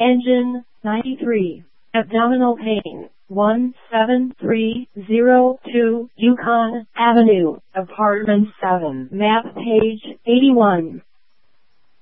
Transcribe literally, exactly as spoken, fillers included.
Engine, ninety-three. Abdominal pain, one seven three zero two Yukon Avenue, Apartment seven, map page eighty-one.